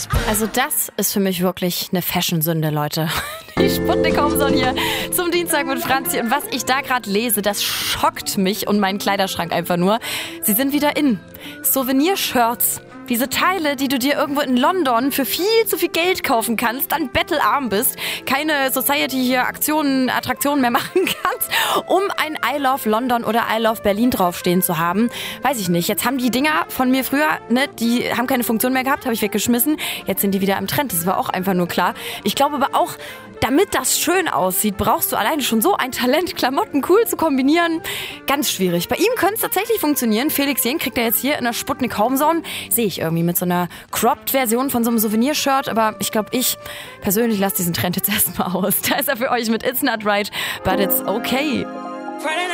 Also das ist für mich wirklich eine Fashion-Sünde, Leute. Die Sputnik Homeson hier zum Dienstag mit Franzi. Und was ich da gerade lese, das schockt mich und meinen Kleiderschrank einfach nur. Sie sind wieder in. Souvenir-Shirts. Diese Teile, die du dir irgendwo in London für viel zu viel Geld kaufen kannst, dann bettelarm bist, keine Society hier Attraktionen mehr machen kannst, um ein I Love London oder I Love Berlin draufstehen zu haben. Weiß ich nicht. Jetzt haben die Dinger von mir früher, ne, die haben keine Funktion mehr gehabt, habe ich weggeschmissen. Jetzt sind die wieder im Trend. Das war auch einfach nur klar. Ich glaube aber auch, damit das schön aussieht, brauchst du alleine schon so ein Talent, Klamotten cool zu kombinieren. Ganz schwierig. Bei ihm könnte es tatsächlich funktionieren. Felix Jähn kriegt er jetzt hier in der Sputnik Homezone. Sehe ich irgendwie mit so einer Cropped-Version von so einem Souvenir-Shirt. Aber ich glaube, ich persönlich lasse diesen Trend jetzt erstmal aus. Da ist er für euch mit It's Not Right, but It's Okay.